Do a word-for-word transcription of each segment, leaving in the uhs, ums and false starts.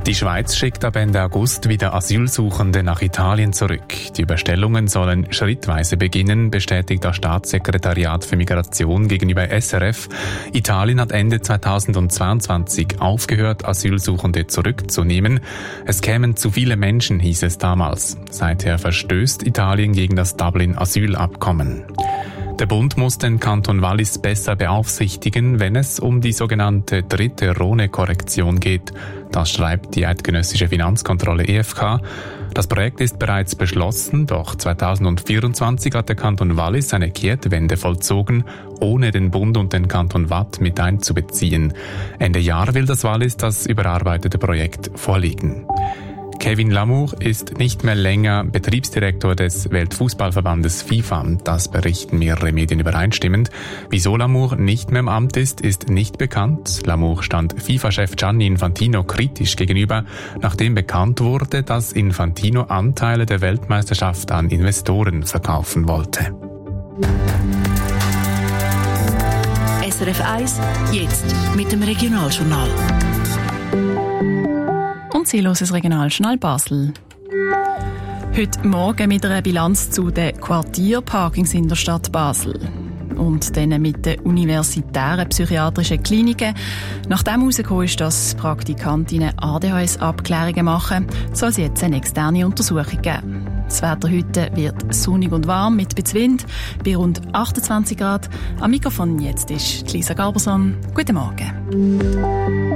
Die Schweiz schickt ab Ende August wieder Asylsuchende nach Italien zurück. Die Überstellungen sollen schrittweise beginnen, bestätigt das Staatssekretariat für Migration gegenüber S R F. Italien hat Ende zweitausendzweiundzwanzig aufgehört, Asylsuchende zurückzunehmen. Es kämen zu viele Menschen, hieß es damals. Seither verstößt Italien gegen das Dublin-Asylabkommen. Der Bund muss den Kanton Wallis besser beaufsichtigen, wenn es um die sogenannte dritte Rhone-Korrektion geht. Das schreibt die eidgenössische Finanzkontrolle E F K. Das Projekt ist bereits beschlossen, doch zweitausendvierundzwanzig hat der Kanton Wallis eine Kehrtwende vollzogen, ohne den Bund und den Kanton Waadt mit einzubeziehen. Ende Jahr will das Wallis das überarbeitete Projekt vorlegen. Kevin Lamour ist nicht mehr länger Betriebsdirektor des Weltfußballverbandes FIFA. Das berichten mehrere Medien übereinstimmend. Wieso Lamour nicht mehr im Amt ist, ist nicht bekannt. Lamour stand FIFA-Chef Gianni Infantino kritisch gegenüber, nachdem bekannt wurde, dass Infantino Anteile der Weltmeisterschaft an Investoren verkaufen wollte. S R F eins, jetzt mit dem Regionaljournal. Und Sie hören das Regionaljournal Basel. Heute Morgen mit einer Bilanz zu den Quartierparkings in der Stadt Basel. Und dann mit den universitären psychiatrischen Kliniken. Nachdem herausgekommen ist, dass Praktikantinnen A D H S-Abklärungen machen, soll es jetzt eine externe Untersuchung geben. Das Wetter heute wird sonnig und warm mit bisschen Wind bei rund achtundzwanzig Grad. Am Mikrofon jetzt ist Lisa Garberson. Guten Morgen.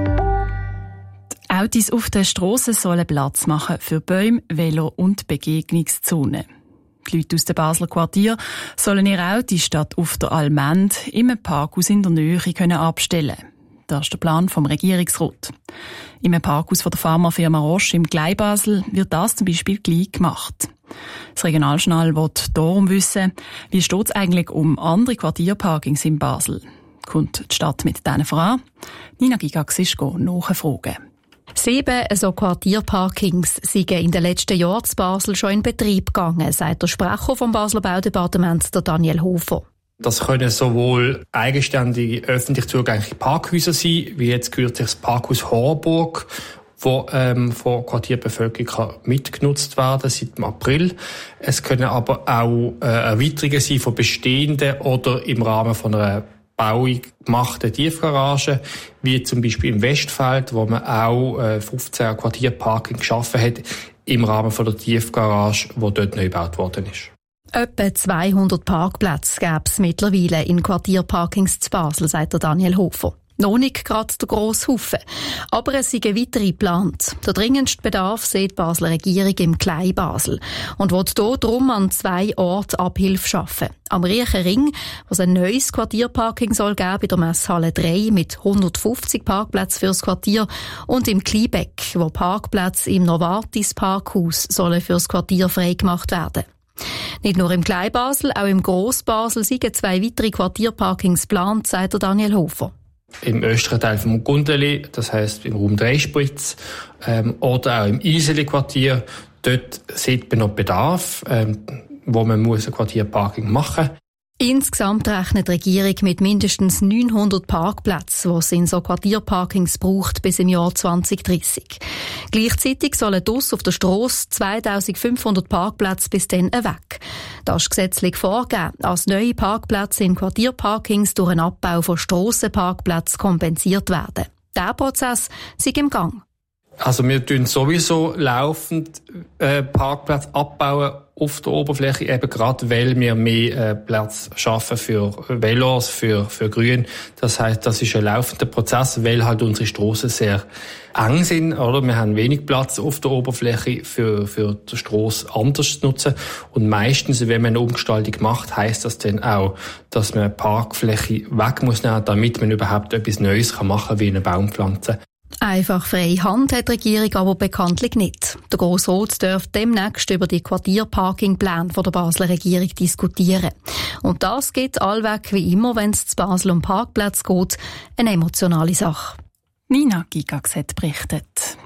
Autos auf den Strassen sollen Platz machen für Bäume, Velo und Begegnungszonen. Die Leute aus dem Basler Quartier sollen ihre Autos statt auf der Allmende im Parkhaus in der Nähe können abstellen. Das ist der Plan vom Regierungsrat. Im Parkhaus von der Pharmafirma Roche im Gleibasel wird das zum Beispiel gleich gemacht. Das Regionaljournal will darum wissen, wie steht es eigentlich um andere Quartierparkings in Basel. Kommt die Stadt mit denen voran? Nina Gigax ist nachfragen. Sieben so Quartierparkings sind in den letzten Jahren in Basel schon in Betrieb gegangen, sagt der Sprecher vom Basler Baudepartement, der Daniel Hofer. Das können sowohl eigenständige, öffentlich zugängliche Parkhäuser sein, wie jetzt kürzlich das Parkhaus Horburg, wo ähm, von Quartierbevölkerung mitgenutzt werden seit dem April. Es können aber auch äh, Erweiterungen sein von bestehenden oder im Rahmen von einer Bauung gemachte Tiefgarage, wie zum Beispiel im Westfeld, wo man auch äh, fünfzehn Quartierparking geschaffen hat, im Rahmen von der Tiefgarage, die dort neu gebaut worden ist. Etwa zweihundert Parkplätze gäbe es mittlerweile in Quartierparkings zu Basel, sagt der Daniel Hofer. Noch nicht gerade der grosse Haufen. Aber es sind weitere geplant. Der dringendste Bedarf sieht die Basler Regierung im Kleinbasel und will hier darum an zwei Orten Abhilfe schaffen. Am Riechen Ring, wo es ein neues Quartierparking soll geben, in der Messhalle drei mit hundertfünfzig Parkplätzen fürs Quartier, und im Kleinbeck, wo Parkplätze im Novartis Parkhaus sollen fürs Quartier freigemacht werden. Nicht nur im Kleinbasel, auch im Grossbasel sind zwei weitere Quartierparkings geplant, sagt der Daniel Hofer. Im östlichen Teil vom Gundeli, das heisst im Raum Dreispritz, ähm, oder auch im Iseli-Quartier. Dort sieht man noch Bedarf, ähm, wo man muss ein Quartierparking machen muss. Insgesamt rechnet die Regierung mit mindestens neunhundert Parkplätzen, die es in so Quartierparkings braucht bis im Jahr zwanzig dreissig. Gleichzeitig sollen draussen auf der Strasse zweitausendfünfhundert Parkplätze bis dann weg. Das ist gesetzlich vorgegeben, als neue Parkplätze in Quartierparkings durch einen Abbau von Strassenparkplätzen kompensiert werden. Dieser Prozess ist im Gang. Also wir tun sowieso laufend äh, Parkplätze abbauen auf der Oberfläche, eben gerade weil wir mehr äh, Platz schaffen für Velos, für für Grün. Das heißt, das ist ein laufender Prozess, weil halt unsere Strassen sehr eng sind, oder? Wir haben wenig Platz auf der Oberfläche für für die Strasse anders zu nutzen. Und meistens, wenn man eine Umgestaltung macht, heisst das dann auch, dass man Parkfläche weg muss nehmen, damit man überhaupt etwas Neues kann machen, wie eine Baumpflanze. Einfach freie Hand hat die Regierung aber bekanntlich nicht. Der Grossrat darf demnächst über die Quartierparkingpläne der Basler Regierung diskutieren. Und das geht allweg wie immer, wenn es zu Basel um Parkplätze geht, eine emotionale Sache. Nina Gigax hat berichtet.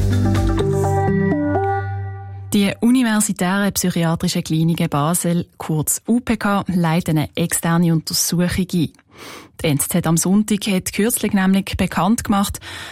Die universitären psychiatrischen Kliniken Basel, kurz U P K, leiten eine externe Untersuchung ein. Die N Z Z am Sonntag hat kürzlich nämlich bekannt gemacht,